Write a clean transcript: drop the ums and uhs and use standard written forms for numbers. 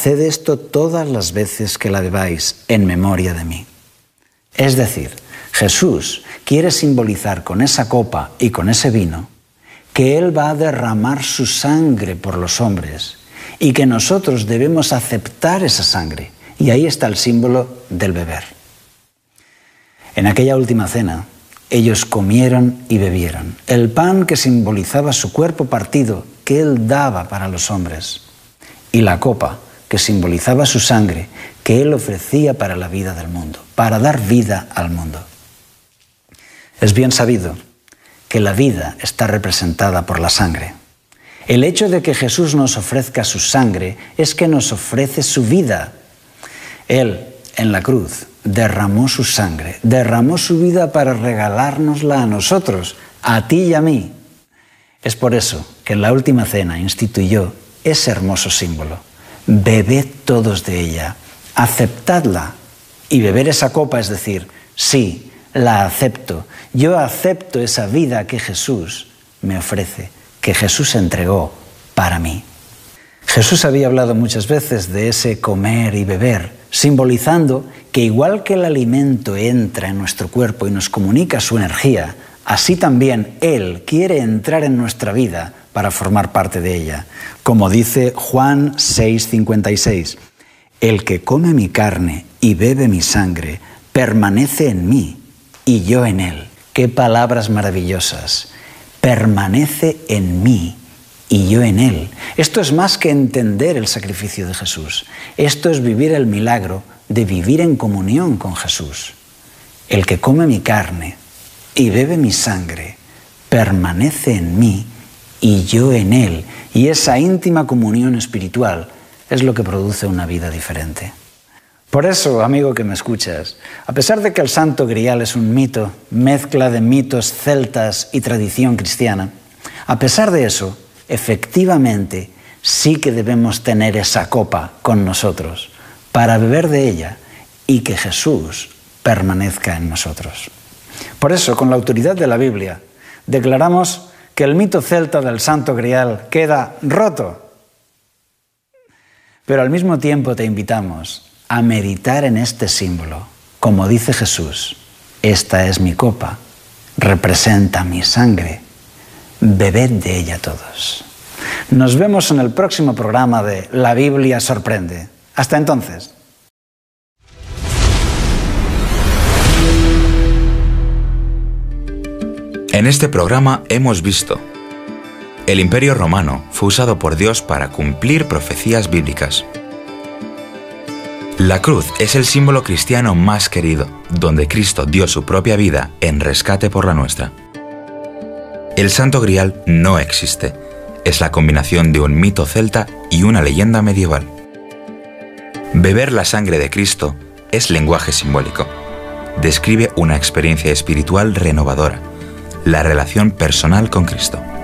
haced esto todas las veces que la bebáis en memoria de mí. Es decir, Jesús quiere simbolizar con esa copa y con ese vino que Él va a derramar su sangre por los hombres y que nosotros debemos aceptar esa sangre. Y ahí está el símbolo del beber. En aquella última cena, ellos comieron y bebieron. El pan que simbolizaba su cuerpo partido que Él daba para los hombres y la copa que simbolizaba su sangre que Él ofrecía para la vida del mundo, para dar vida al mundo. Es bien sabido que la vida está representada por la sangre. El hecho de que Jesús nos ofrezca su sangre es que nos ofrece su vida. Él, en la cruz, derramó su sangre, derramó su vida para regalárnosla a nosotros, a ti y a mí. Es por eso que en la última cena instituyó ese hermoso símbolo. Bebed todos de ella, aceptadla. Y beber esa copa es decir, sí, la acepto. Yo acepto esa vida que Jesús me ofrece, que Jesús entregó para mí. Jesús había hablado muchas veces de ese comer y beber, simbolizando que igual que el alimento entra en nuestro cuerpo y nos comunica su energía, así también Él quiere entrar en nuestra vida para formar parte de ella. Como dice Juan 6:56, el que come mi carne y bebe mi sangre permanece en mí y yo en él. ¡Qué palabras maravillosas! Permanece en mí y yo en él. Esto es más que entender el sacrificio de Jesús. Esto es vivir el milagro de vivir en comunión con Jesús. El que come mi carne y bebe mi sangre permanece en mí y yo en él. Y esa íntima comunión espiritual es lo que produce una vida diferente. Por eso, amigo que me escuchas, a pesar de que el Santo Grial es un mito, mezcla de mitos celtas y tradición cristiana, a pesar de eso, efectivamente, sí que debemos tener esa copa con nosotros para beber de ella y que Jesús permanezca en nosotros. Por eso, con la autoridad de la Biblia, declaramos que el mito celta del Santo Grial queda roto. Pero al mismo tiempo te invitamos a meditar en este símbolo. Como dice Jesús, esta es mi copa, representa mi sangre, bebed de ella todos. Nos vemos en el próximo programa de La Biblia Sorprende. Hasta entonces. En este programa hemos visto: el Imperio Romano fue usado por Dios para cumplir profecías bíblicas. La cruz es el símbolo cristiano más querido, donde Cristo dio su propia vida en rescate por la nuestra. El Santo Grial no existe, es la combinación de un mito celta y una leyenda medieval. Beber la sangre de Cristo es lenguaje simbólico. Describe una experiencia espiritual renovadora, la relación personal con Cristo.